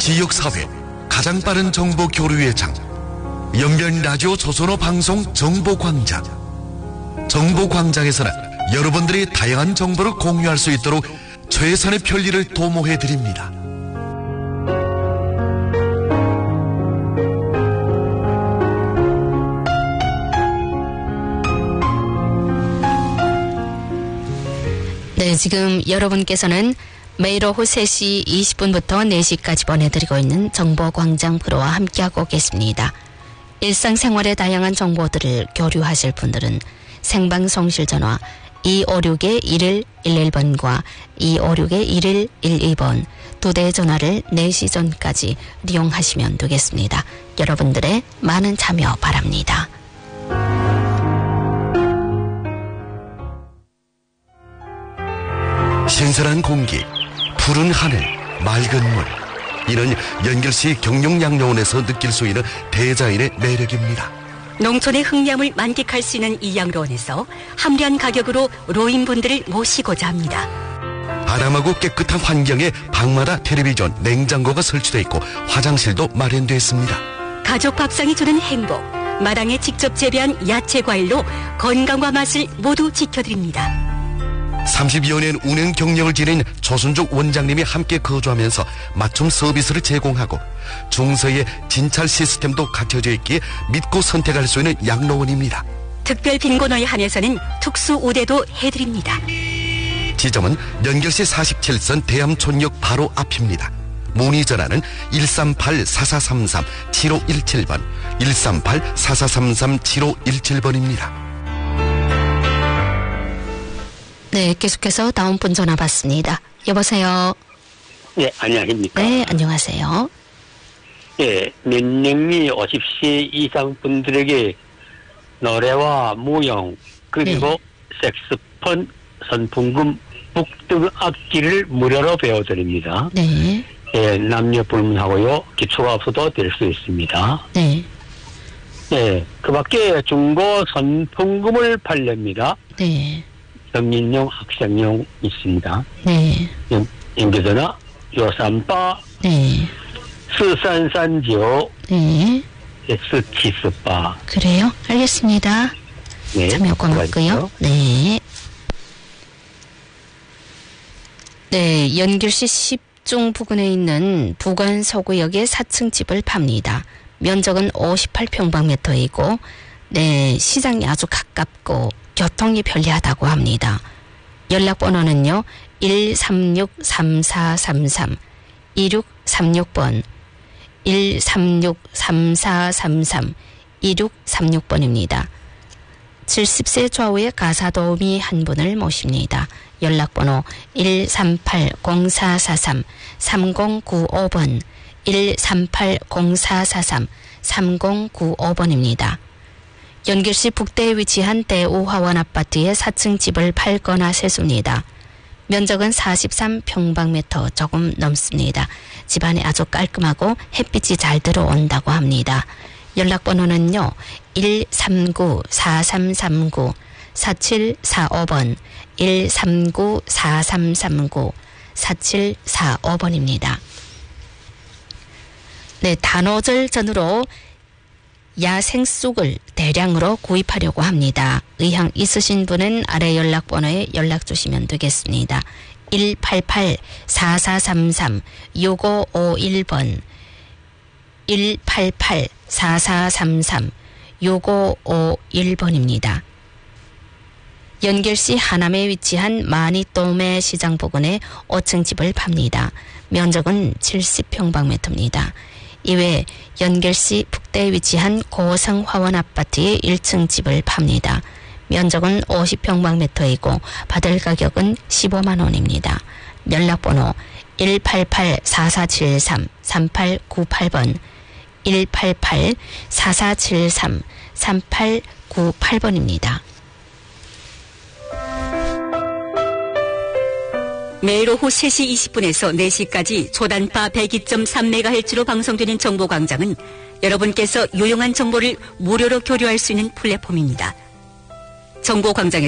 지역사회 가장 빠른 정보 교류의 장, 연변라디오 조선어 방송 정보광장. 정보광장에서는 여러분들이 다양한 정보를 공유할 수 있도록 최선의 편리를 도모해드립니다. 네, 지금 여러분께서는 매일 오후 3시 20분부터 4시까지 보내드리고 있는 정보광장 프로와 함께하고 계십니다. 일상생활의 다양한 정보들을 교류하실 분들은 생방송실 전화 256-1111번과 256-1112번 두 대의 전화를 4시 전까지 이용하시면 되겠습니다. 여러분들의 많은 참여 바랍니다. 신선한 공기, 푸른 하늘, 맑은 물. 이는 연결시 경영양로원에서 느낄 수 있는 대자연의 매력입니다. 농촌의 흥냠을 만끽할 수 있는 이 양로원에서 합리한 가격으로 노인분들을 모시고자 합니다. 아담하고 깨끗한 환경에 방마다 텔레비전, 냉장고가 설치되어 있고 화장실도 마련되어 있습니다. 가족 밥상이 주는 행복, 마당에 직접 재배한 야채 과일로 건강과 맛을 모두 지켜드립니다. 30여 년 운행 경력을 지닌 조순족 원장님이 함께 거주하면서 맞춤 서비스를 제공하고 중서의 진찰 시스템도 갖춰져 있기에 믿고 선택할 수 있는 양로원입니다. 특별 빈곤호에 한해서는 특수 우대도 해드립니다. 지점은 연결시 47선 대암촌역 바로 앞입니다. 문의 전화는 138-4433-7517번, 138-4433-7517번입니다. 네, 계속해서 다음 분 전화 받습니다. 여보세요. 네, 안녕하십니까. 네, 안녕하세요. 예, 면역리 50세 이상 분들에게 노래와 무용 그리고 색소폰, 선풍금, 북등 악기를 무료로 배워드립니다. 네. 예, 남녀 불문하고요. 기초가 없어도 될 수 있습니다. 네. 네, 그 밖에 중고 선풍금을 팔렵니다. 네. 성인용, 학생용 있습니다. 네. 연계전화 요산바, 네. 스산산지오, 네. 스치스바. 그래요? 알겠습니다. 네, 참여 고맙고요. 네. 네, 연결시 10중 부근에 있는 부관 서구역의 4층 집을 팝니다. 면적은 58평방미터이고, 네, 시장이 아주 가깝고 교통이 편리하다고 합니다. 연락번호는요, 136-3433, 2636번, 136-3433, 2636번입니다. 70세 좌우의 가사도우미 한 분을 모십니다. 연락번호 138-0443, 3095번, 138-0443, 3095번입니다. 연결시 북대에 위치한 대우화원 아파트의 4층 집을 팔거나 세습니다. 면적은 43평방미터 조금 넘습니다. 집안이 아주 깔끔하고 햇빛이 잘 들어온다고 합니다. 연락번호는요, 139-4339, 4745번, 139-4339, 4745번입니다. 네, 단오절 전후로 야생쑥을 대량으로 구입하려고 합니다. 의향 있으신 분은 아래 연락번호에 연락 주시면 되겠습니다. 188-4433-6551번, 188-4433-6551번입니다. 연결시 하남에 위치한 마니또매 시장 부근에 5층 집을 팝니다. 면적은 70평방미터입니다. 이외 연결시 북대에 위치한 고성화원 아파트의 1층 집을 팝니다. 면적은 50평방미터이고 받을 가격은 15만 원입니다. 연락번호 188-4473-3898번, 188-4473-3898번입니다. 매일 오후 3시 20분에서 4시까지 초단파 102.3MHz로 방송되는 정보광장은 여러분께서 유용한 정보를 무료로 교류할 수 있는 플랫폼입니다. 정보광장에